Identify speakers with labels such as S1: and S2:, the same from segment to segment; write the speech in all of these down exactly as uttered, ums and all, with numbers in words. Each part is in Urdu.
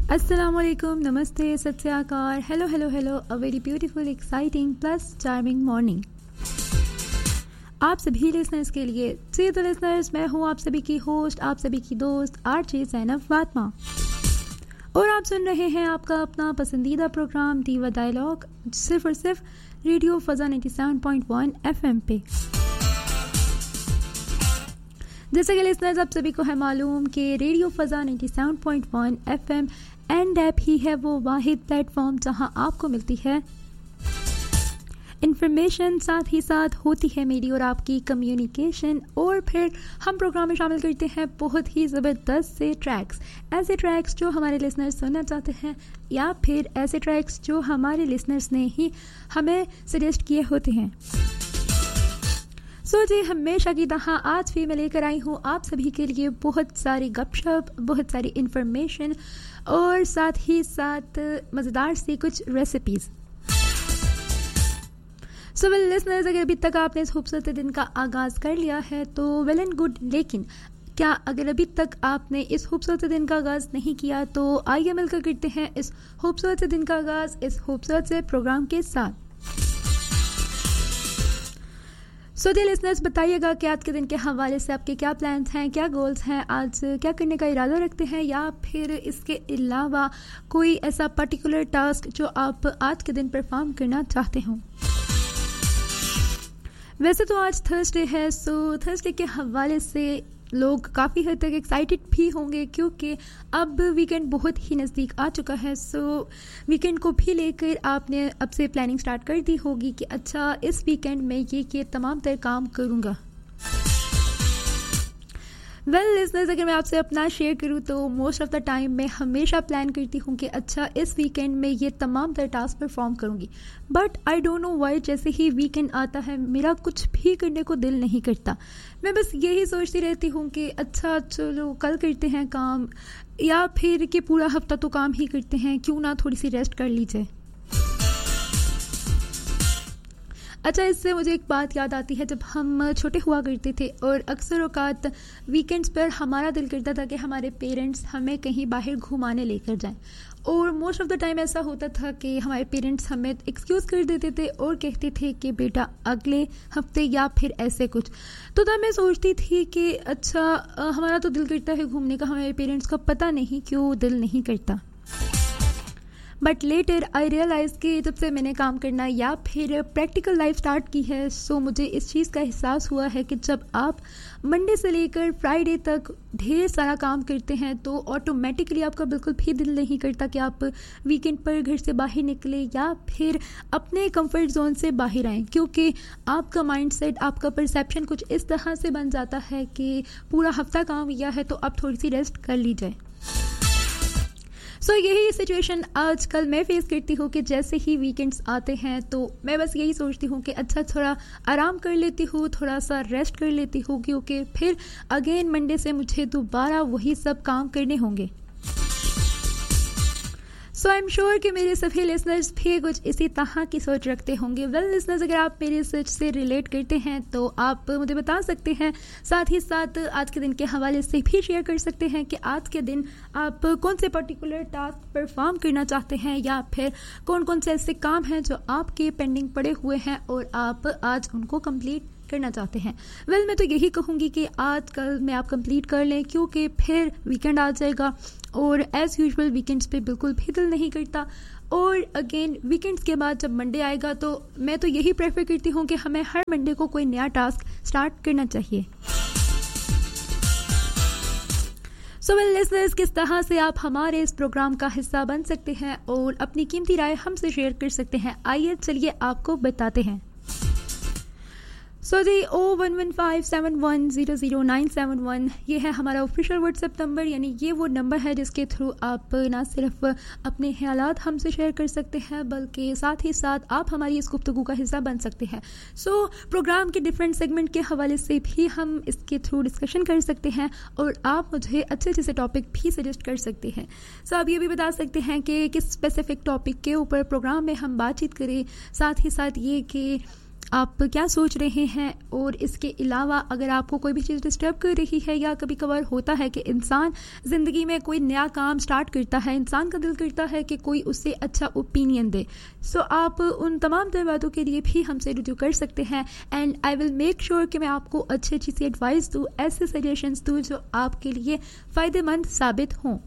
S1: السلام علیکم, نمستے, ست سری اکال, hello hello hello, a very beautiful, exciting plus charming morning آپ سبھی لسنرز کے لیے. جی تو لسنرز, میں ہوں آپ سبھی کی ہوسٹ, آپ سبھی کی دوست آر جے زینب فاطمہ, اور آپ سن رہے ہیں آپ کا اپنا پسندیدہ پروگرام دیوا ڈائلاگ, صرف اور صرف ریڈیو فضا ninety seven point one F M پہ. جیسا کہ لسنرز آپ سبھی کو ہے معلوم کہ ریڈیو فضا ninety seven point one F M and app ہی ہے وہ واحد پلیٹ فارم جہاں آپ کو ملتی ہے انفارمیشن, ساتھ ہی ساتھ ہوتی ہے میری اور آپ کی کمیونیکیشن, اور پھر ہم پروگرام میں شامل کرتے ہیں بہت ہی زبردست سے ٹریکس, ایسے ٹریکس جو ہمارے لسنرز سننا چاہتے ہیں یا پھر ایسے ٹریکس جو ہمارے لسنرز نے ہی ہمیں سجیسٹ کیے ہوتے ہیں. سو جی, ہمیشہ کی طرح آج بھی میں لے کر آئی ہوں آپ سبھی کے لیے بہت ساری گپ شپ, بہت ساری انفارمیشن اور ساتھ ہی ساتھ مزیدار سی کچھ ریسیپیز. سو ویل لسنرز, اگر ابھی تک آپ نے اس خوبصورت دن کا آغاز کر لیا ہے تو ویل اینڈ گڈ, لیکن کیا اگر ابھی تک آپ نے اس خوبصورت دن کا آغاز نہیں کیا تو آئیے مل کر کرتے ہیں اس خوبصورت دن کا آغاز اس خوبصورت سے پروگرام کے ساتھ. سو ڈیئر لسنرز, بتائیے گا کہ آج کے دن کے حوالے سے آپ کے کیا پلانس ہیں, کیا گولز ہیں, آج کیا کرنے کا ارادہ رکھتے ہیں, یا پھر اس کے علاوہ کوئی ایسا پرٹیکولر ٹاسک جو آپ آج کے دن پرفارم کرنا چاہتے ہوں. ویسے تو آج تھرسڈے ہے, سو تھرسڈے کے حوالے سے لوگ کافی حد تک ایکسائٹیڈ بھی ہوں گے کیونکہ اب ویکینڈ بہت ہی نزدیک آ چکا ہے. سو ویکینڈ کو بھی لے کر آپ نے اب سے پلاننگ سٹارٹ کر دی ہوگی کہ اچھا اس ویکینڈ میں یہ یہ تمام تر کام کروں گا. ویل لسنرز, اگر میں آپ سے اپنا شیئر کروں تو موسٹ آف دا ٹائم میں ہمیشہ پلان کرتی ہوں کہ اچھا اس ویکینڈ میں یہ تمام تر ٹاسک پرفارم کروں گی, but I don't know Y جیسے ہی ویکینڈ آتا ہے میرا کچھ بھی کرنے کو دل نہیں کرتا. میں بس یہی سوچتی رہتی ہوں کہ اچھا چلو کل کرتے ہیں کام, یا پھر کہ پورا ہفتہ تو کام ہی کرتے ہیں, کیوں نہ تھوڑی سی ریسٹ کر لی جائے. اچھا, اس سے مجھے ایک بات یاد آتی ہے, جب ہم چھوٹے ہوا کرتے تھے اور اکثر اوقات ویکینڈز پر ہمارا دل کرتا تھا کہ ہمارے پیرنٹس ہمیں کہیں باہر گھمانے لے کر جائیں, اور موسٹ آف دا ٹائم ایسا ہوتا تھا کہ ہمارے پیرنٹس ہمیں ایکسکیوز کر دیتے تھے اور کہتے تھے کہ بیٹا اگلے ہفتے یا پھر ایسے کچھ. تو تب میں سوچتی تھی کہ اچھا ہمارا تو دل کرتا ہے گھومنے کا, ہمارے پیرنٹس کا پتہ نہیں کیوں دل نہیں کرتا. بٹ لیٹر آئی ریئلائز کہ جب سے میں نے کام کرنا یا پھر پریکٹیکل لائف سٹارٹ کی ہے, سو مجھے اس چیز کا احساس ہوا ہے کہ جب آپ منڈے سے لے کر فرائیڈے تک ڈھیر سارا کام کرتے ہیں تو آٹومیٹکلی آپ کا بالکل بھی دل نہیں کرتا کہ آپ ویکینڈ پر گھر سے باہر نکلیں یا پھر اپنے کمفرٹ زون سے باہر آئیں, کیونکہ آپ کا مائنڈ سیٹ, آپ کا پرسیپشن کچھ اس طرح سے بن جاتا ہے کہ پورا ہفتہ کام کیا ہے تو اب تھوڑی سی ریسٹ کر لی جائے. سو so, یہی سچویشن آج کل میں فیس کرتی ہوں کہ جیسے ہی ویکینڈز آتے ہیں تو میں بس یہی سوچتی ہوں کہ اچھا تھوڑا آرام کر لیتی ہوں, تھوڑا سا ریسٹ کر لیتی ہوں, کیونکہ پھر اگین منڈے سے مجھے دوبارہ وہی سب کام کرنے ہوں گے. سو آئی ایم شیور کہ میرے سبھی لسنرز بھی کچھ اسی طرح کی سوچ رکھتے ہوں گے. ویل لسنرز, اگر آپ میری سوچ سے ریلیٹ کرتے ہیں تو آپ مجھے بتا سکتے ہیں, ساتھ ہی ساتھ آج کے دن کے حوالے سے بھی شیئر کر سکتے ہیں کہ آج کے دن آپ کون سے پرٹیکولر ٹاسک پرفارم کرنا چاہتے ہیں, یا پھر کون کون سے ایسے کام ہیں جو آپ کے پینڈنگ پڑے ہوئے ہیں اور آپ آج ان کو کمپلیٹ کرنا چاہتے ہیں. ویل well, میں تو یہی کہوں گی کہ آج کل میں آپ کمپلیٹ کر لیں, کیونکہ پھر ویکینڈ آ جائے گا اور ایز یوزول ویکینڈز پہ بالکل بھی دل نہیں کرتا, اور اگین ویکینڈز کے بعد جب منڈے آئے گا تو میں تو یہی پریفر کرتی ہوں کہ ہمیں ہر منڈے کو کوئی نیا ٹاسک سٹارٹ کرنا چاہیے. سو ویل لسنرز, کس طرح سے آپ ہمارے اس پروگرام کا حصہ بن سکتے ہیں اور اپنی قیمتی رائے ہم سے شیئر کر سکتے ہیں, آئیے چلیے آپ کو بتاتے ہیں. سو جی او one one five seven one zero zero nine seven one یہ ہے ہمارا آفیشیل واٹس ایپ نمبر, یعنی یہ وہ نمبر ہے جس کے تھرو آپ نہ صرف اپنے خیالات ہم سے شیئر کر سکتے ہیں بلکہ ساتھ ہی ساتھ آپ ہماری اس گفتگو کا حصہ بن سکتے ہیں. سو پروگرام کے ڈفرینٹ سیگمنٹ کے حوالے سے بھی ہم اس کے تھرو ڈسکشن کر سکتے ہیں اور آپ مجھے اچھے اچھے سے ٹاپک بھی سجیسٹ کر سکتے ہیں. سو آپ یہ بھی بتا سکتے ہیں کہ کس اسپیسیفک ٹاپک کے اوپر پروگرام میں ہم بات چیت کریں, ساتھ ہی ساتھ یہ کہ آپ کیا سوچ رہے ہیں. اور اس کے علاوہ اگر آپ کو کوئی بھی چیز ڈسٹرب کر رہی ہے یا کبھی کبھار ہوتا ہے کہ انسان زندگی میں کوئی نیا کام سٹارٹ کرتا ہے, انسان کا دل کرتا ہے کہ کوئی اس سے اچھا اوپینین دے, سو آپ ان تمام تر باتوں کے لیے بھی ہم سے رجوع کر سکتے ہیں. And I will make sure کہ میں آپ کو اچھی اچھی سی ایڈوائس دوں, ایسے سجیشنس دوں جو آپ کے لیے فائدہ مند ثابت ہوں.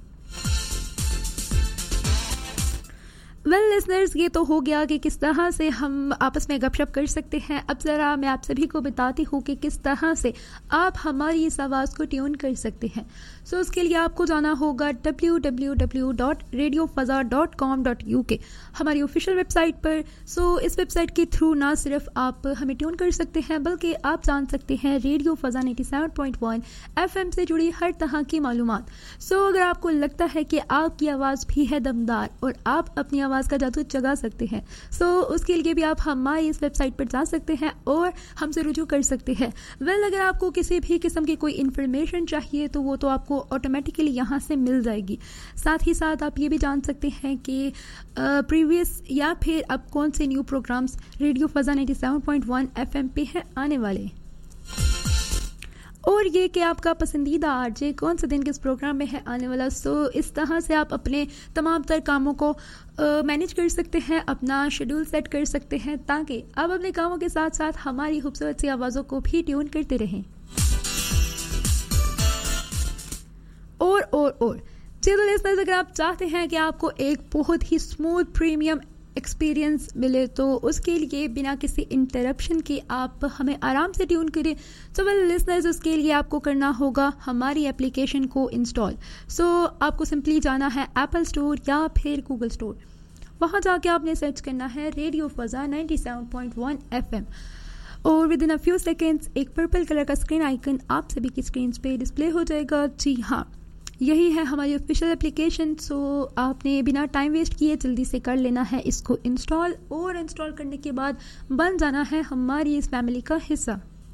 S1: ویل لسنرز, یہ تو ہو گیا کہ کس طرح سے ہم آپس میں گپ شپ کر سکتے ہیں. اب ذرا میں آپ سبھی کو بتاتی ہوں کہ کس طرح سے آپ ہماری اس آواز کو ٹیون کر سکتے ہیں. سو so, اس کے لیے آپ کو جانا ہوگا W W W dot radio فضا ڈاٹ کام ڈاٹ یو کے, ہماری آفیشیل ویب سائٹ پر. سو so, اس ویب سائٹ کے تھرو نہ صرف آپ ہمیں ٹیون کر سکتے ہیں بلکہ آپ جان سکتے ہیں ریڈیو فضا ninety seven point one F M سے جڑی ہر طرح کی معلومات. سو so, اگر آپ کو لگتا ہے کہ آپ کی آواز بھی ہے دمدار اور آپ اپنی آواز کا جادو جگا سکتے ہیں, سو so, اس کے لیے بھی آپ ہماری اس ویب سائٹ پر جا سکتے ہیں اور ہم سے رجوع کر سکتے ہیں. ویل well, اگر آپ کو کسی بھی قسم کی کوئی انفارمیشن چاہیے تو وہ تو آپ کو آٹومیٹیکلی یہاں سے مل جائے گی. ساتھ ہی ساتھ آپ یہ بھی جان سکتے ہیں کہ پریویس یا پھر اب کون سے نیو پروگرامز ریڈیو فضا ninety seven point one F M پہ ہیں آنے والے, اور یہ کہ آپ کا پسندیدہ آر جے کون سے دن کس پروگرام میں ہے آنے والا. سو so, اس طرح سے آپ اپنے تمام تر کاموں کو مینیج کر سکتے ہیں, اپنا شیڈول سیٹ کر سکتے ہیں تاکہ آپ اپنے کاموں کے ساتھ ساتھ ہماری خوبصورت سی آوازوں کو بھی ٹیون کرتے رہیں. اور اور اور جی تو لسنرز, اگر آپ چاہتے ہیں کہ آپ کو ایک بہت ہی اسموتھ پریمیم ایکسپیرینس ملے تو اس کے لیے بنا کسی انٹرپشن کے آپ ہمیں آرام سے ٹیون کریں. سو ویل لسنرز, اس کے لیے آپ کو کرنا ہوگا ہماری اپلیکیشن کو انسٹال. سو so, آپ کو سمپلی جانا ہے ایپل اسٹور یا پھر گوگل اسٹور, وہاں جا کے آپ نے سرچ کرنا ہے ریڈیو فضا ninety seven point one F M, اور with in a few seconds ایک پرپل کلر کا اسکرین آئیکن آپ سبھی کی اسکرینس پہ ڈسپلے ہو جائے گا. جی ہاں, یہی ہے ہماری آفیشیل اپلیکیشن. سو آپ نے بنا ٹائم ویسٹ کیے جلدی سے کر لینا ہے اس کو انسٹال, اور انسٹال کرنے کے بعد بن جانا ہے ہماری اس فیملی کا حصہ.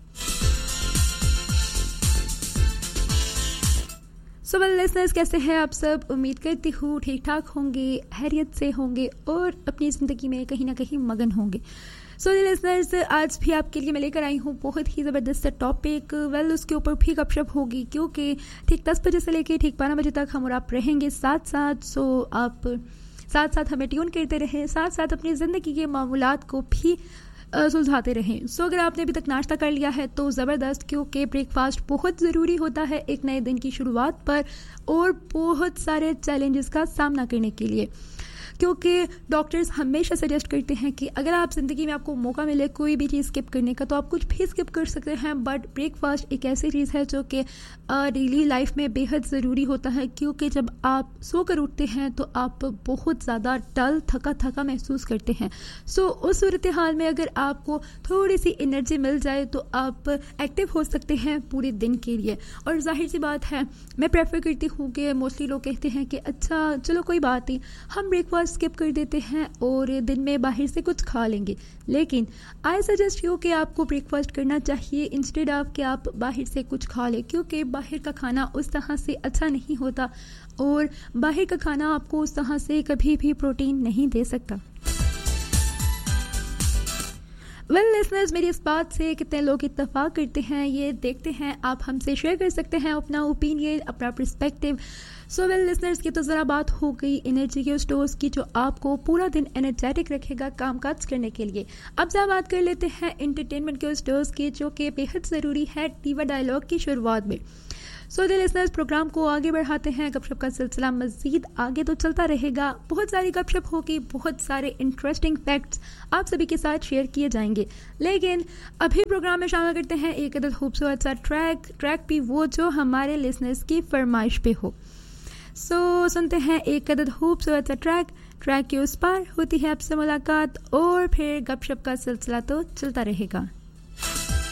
S1: سو ویل لسنرز, کیسے ہیں آپ سب؟ امید کرتی ہوں ٹھیک ٹھاک ہوں گے, خیریت سے ہوں گے اور اپنی زندگی میں کہیں نہ کہیں مگن ہوں گے. سو لسنرز, آج بھی آپ کے لیے میں لے کر آئی ہوں بہت ہی زبردست ٹاپک. ویل اس کے اوپر بھی گپ شپ ہوگی کیونکہ ٹھیک دس بجے سے لے کے ٹھیک بارہ بجے تک ہم اور آپ رہیں گے ساتھ ساتھ. سو آپ ساتھ ساتھ ہمیں ٹیون کرتے رہیں, ساتھ ساتھ اپنی زندگی کے معمولات کو بھی سلجھاتے رہیں. سو اگر آپ نے ابھی تک ناشتہ کر لیا ہے تو زبردست, کیونکہ بریک فاسٹ بہت ضروری ہوتا ہے ایک نئے دن کی شروعات پر اور بہت سارے چیلنجز کا سامنا کرنے کے لیے. کیونکہ ڈاکٹرز ہمیشہ سجیسٹ کرتے ہیں کہ اگر آپ زندگی میں آپ کو موقع ملے کوئی بھی چیز اسکپ کرنے کا تو آپ کچھ بھی اسکپ کر سکتے ہیں, بٹ بریک فاسٹ ایک ایسی چیز ہے جو کہ ڈیلی لائف میں بے حد ضروری ہوتا ہے. کیونکہ جب آپ سو کر اٹھتے ہیں تو آپ بہت زیادہ ڈل تھکا تھکا محسوس کرتے ہیں. سو اس صورتحال میں اگر آپ کو تھوڑی سی انرجی مل جائے تو آپ ایکٹیو ہو سکتے ہیں پورے دن کے لیے. اور ظاہر سی بات ہے, میں پریفر کرتی ہوں کہ موسٹلی لوگ کہتے ہیں کہ اچھا چلو کوئی بات نہیں, ہم بریک فاسٹ اسکپ کر دیتے ہیں اور دن میں باہر سے کچھ کھا لیں گے. لیکن آئی سجیسٹ یو کہ آپ کو بریک فاسٹ کرنا چاہیے انسٹیڈ آف کہ آپ باہر سے کچھ کھا لیں, کیونکہ باہر کا کھانا اس طرح سے اچھا نہیں ہوتا اور باہر کا کھانا آپ کو اس طرح سے کبھی بھی پروٹین نہیں دے سکتا. ویل لسنرز, میری اس بات سے کتنے لوگ اتفاق کرتے ہیں یہ دیکھتے ہیں. آپ ہم سے شیئر کر سکتے ہیں اپنا اوپینین, اپنا پرسپیکٹیو. سو ویل لسنرز, کی تو ذرا بات ہو گئی انرجی کے اسٹورز کی جو آپ کو پورا دن انرجیٹک رکھے گا کام کاج کرنے کے لیے. اب ذرا بات کر لیتے ہیں انٹرٹینمنٹ کے اسٹورز کی جو کہ بے حد ضروری ہے ٹیوا ڈائلاگ کی شروعات میں. سو دی لسنرز, پروگرام کو آگے بڑھاتے ہیں. گپ شپ کا سلسلہ مزید آگے تو چلتا رہے گا, بہت ساری گپ شپ ہوگی, بہت سارے انٹرسٹنگ فیکٹس آپ سبھی کے ساتھ شیئر کیے جائیں گے. لیکن ابھی پروگرام میں شامل کرتے ہیں ایک عدد خوبصورت سا ٹریک ٹریک بھی وہ جو ہمارے لسنرز کی فرمائش پہ ہو. سو so, سنتے ہیں ایک عدد خوبصورت سا ٹریک. ٹریک کے اس پار ہوتی ہے آپ سے ملاقات اور پھر گپ شپ کا سلسلہ تو چلتا رہے گا.